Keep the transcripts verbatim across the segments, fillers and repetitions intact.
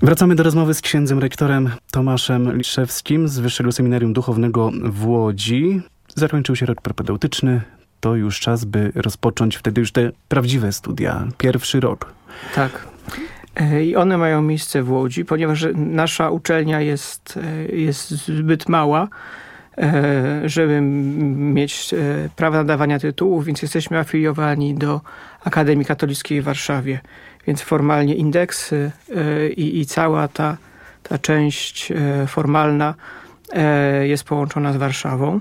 Wracamy do rozmowy z księdzem rektorem Tomaszem Liszewskim z Wyższego Seminarium Duchownego w Łodzi. Zakończył się rok propedeutyczny. To już czas, by rozpocząć wtedy już te prawdziwe studia. Pierwszy rok. Tak. I one mają miejsce w Łodzi, ponieważ nasza uczelnia jest, jest zbyt mała, żeby mieć prawo nadawania tytułów, więc jesteśmy afiliowani do Akademii Katolickiej w Warszawie. Więc formalnie indeksy i, i cała ta, ta część formalna jest połączona z Warszawą.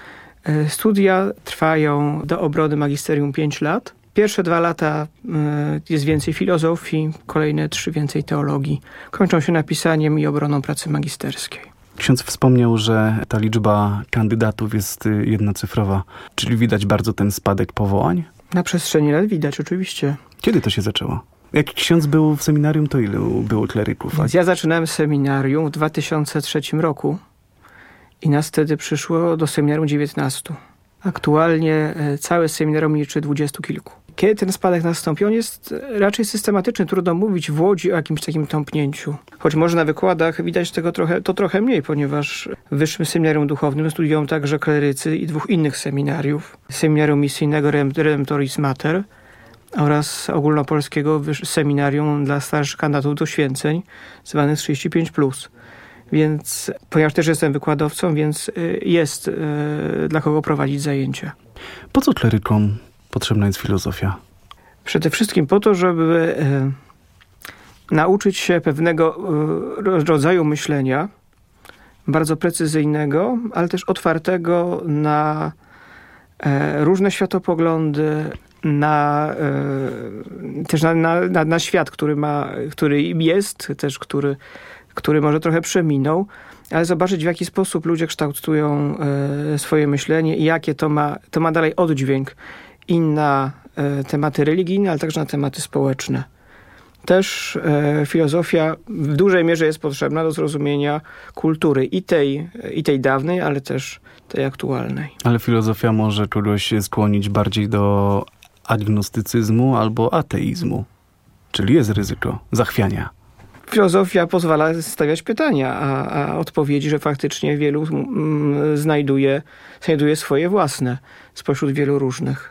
Studia trwają do obrony magisterium pięć lat. Pierwsze dwa lata jest więcej filozofii, kolejne trzy więcej teologii. Kończą się napisaniem i obroną pracy magisterskiej. Ksiądz wspomniał, że ta liczba kandydatów jest jednocyfrowa, czyli widać bardzo ten spadek powołań? Na przestrzeni lat widać, oczywiście. Kiedy to się zaczęło? Jak ksiądz był w seminarium, to ilu było kleryków? Więc ja zaczynałem seminarium w dwa tysiące trzecim roku i nas wtedy przyszło do seminarium dziewiętnastu. Aktualnie całe seminarium liczy dwudziestu kilku. Kiedy ten spadek nastąpi? On jest raczej systematyczny. Trudno mówić w Łodzi o jakimś takim tąpnięciu. Choć może na wykładach widać tego trochę, to trochę mniej, ponieważ w Wyższym Seminarium Duchownym studiują także klerycy i dwóch innych seminariów. Seminarium Misyjnego Redemptoris Mater oraz ogólnopolskiego seminarium dla starszych kandydatów do święceń, zwane trzydzieści pięć plus. Więc, ponieważ też jestem wykładowcą, więc jest dla kogo prowadzić zajęcia. Po co klerykom potrzebna jest filozofia? Przede wszystkim po to, żeby e, nauczyć się pewnego e, rodzaju myślenia, bardzo precyzyjnego, ale też otwartego na e, różne światopoglądy, na, e, też na, na, na, na świat, który ma, który jest, też który, który może trochę przeminął, ale zobaczyć, w jaki sposób ludzie kształtują e, swoje myślenie i jakie to ma, to ma dalej oddźwięk i na e, tematy religijne, ale także na tematy społeczne. Też e, filozofia w dużej mierze jest potrzebna do zrozumienia kultury i tej, i tej dawnej, ale też tej aktualnej. Ale filozofia może kogoś skłonić bardziej do agnostycyzmu albo ateizmu. Czyli jest ryzyko zachwiania. Filozofia pozwala stawiać pytania, a, a odpowiedzi, że faktycznie wielu mm, znajduje, znajduje swoje własne spośród wielu różnych.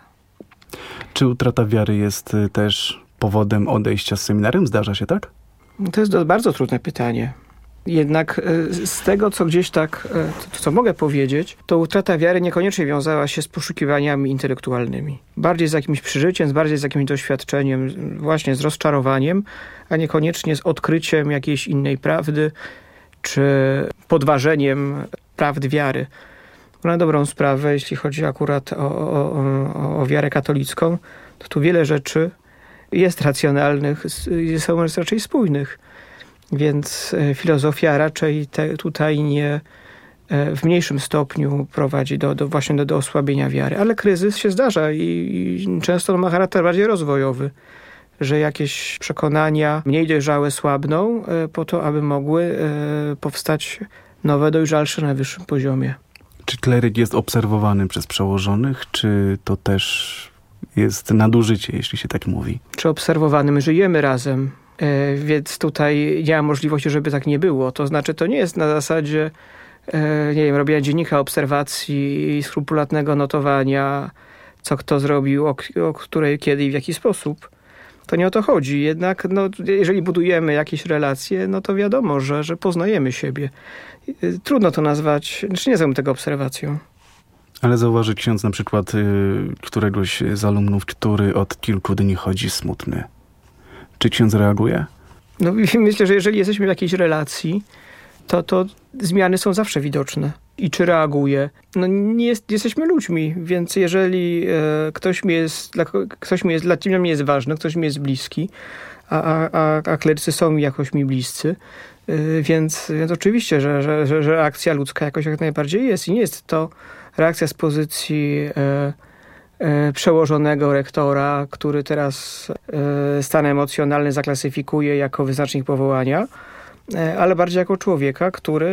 Czy utrata wiary jest też powodem odejścia z seminarium? Zdarza się tak? To jest bardzo trudne pytanie. Jednak z tego, co gdzieś tak, to, co mogę powiedzieć, to utrata wiary niekoniecznie wiązała się z poszukiwaniami intelektualnymi. Bardziej z jakimś przeżyciem, bardziej z jakimś doświadczeniem, właśnie z rozczarowaniem, a niekoniecznie z odkryciem jakiejś innej prawdy, czy podważeniem prawd wiary. Na dobrą sprawę, jeśli chodzi akurat o, o, o, o wiarę katolicką, to tu wiele rzeczy jest racjonalnych, są raczej spójnych. Więc filozofia raczej te, tutaj nie w mniejszym stopniu prowadzi do, do właśnie do, do osłabienia wiary. Ale kryzys się zdarza i, i często ma charakter bardziej rozwojowy, że jakieś przekonania mniej dojrzałe słabną po to, aby mogły powstać nowe, dojrzalsze na wyższym poziomie. Czy kleryk jest obserwowany przez przełożonych, czy to też jest nadużycie, jeśli się tak mówi? Czy obserwowany? My żyjemy razem, e, więc tutaj nie ma możliwości, żeby tak nie było. To znaczy, to nie jest na zasadzie, e, nie wiem, robienia dziennika obserwacji i skrupulatnego notowania, co kto zrobił, o, o której, kiedy i w jaki sposób. To nie o to chodzi. Jednak no, jeżeli budujemy jakieś relacje, no to wiadomo, że, że poznajemy siebie. Trudno to nazwać, znaczy nie nazywam tego obserwacją. Ale zauważy ksiądz na przykład y, któregoś z alumnów, który od kilku dni chodzi smutny. Czy ksiądz reaguje? No myślę, że jeżeli jesteśmy w jakiejś relacji, to, to zmiany są zawsze widoczne. I czy reaguje? No nie jest, jesteśmy ludźmi, więc jeżeli e, ktoś mi jest, dla, ktoś mi jest, dla mnie jest ważny, ktoś mi jest bliski, a, a, a klerycy są mi jakoś mi bliscy, e, więc, więc oczywiście, że, że, że, że reakcja ludzka jakoś jak najbardziej jest. I nie jest to reakcja z pozycji e, e, przełożonego rektora, który teraz e, stan emocjonalny zaklasyfikuje jako wyznacznik powołania, ale bardziej jako człowieka, który